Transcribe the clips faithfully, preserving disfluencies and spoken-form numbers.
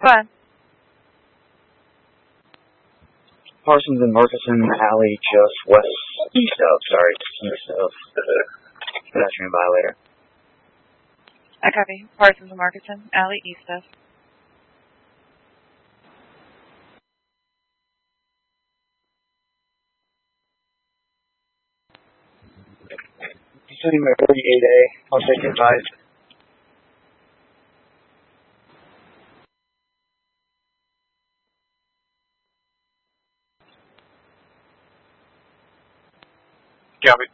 ahead. Parsons and Murchison Alley, just west, east of, sorry, east of the pedestrian violator. I copy. Parsons and Murchison Alley, east of. Sending my thirty-eight A, I'll take it by. Copy.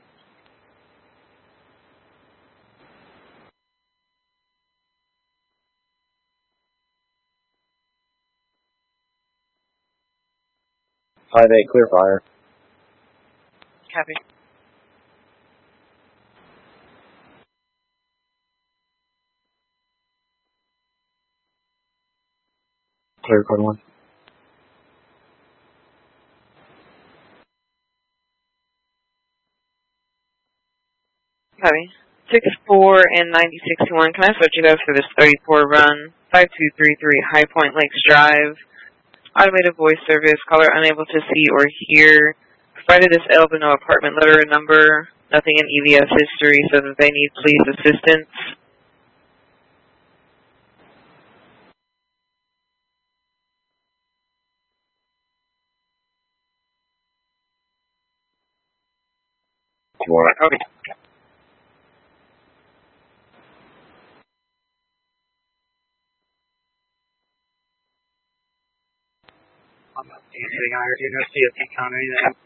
Five eight, clear fire. Copy. Clear code one. Copy. six four and ninety sixty-one. Can I switch you guys for this thirty-four run? five two three three High Point Lakes Drive. Automated voice service. Caller unable to see or hear. Provided this L but no apartment letter or number. Nothing in E V S history, so that they need police assistance. Copy. I'm not seeing anything on here. Do you know C S P count anything?